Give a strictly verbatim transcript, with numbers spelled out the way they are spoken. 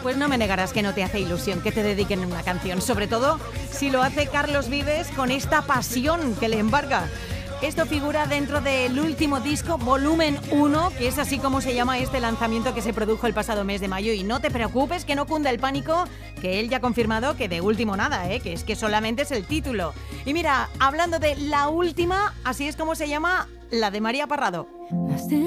Pues no me negarás que no te hace ilusión que te dediquen una canción, sobre todo si lo hace Carlos Vives con esta pasión que le embarga. Esto figura dentro del último disco, Volumen uno, que es así como se llama este lanzamiento que se produjo el pasado mes de mayo. Y no te preocupes, que no cunda el pánico, que él ya ha confirmado que de último nada, ¿eh? que es que solamente es el título. Y mira, hablando de la última, así es como se llama la de María Parrado.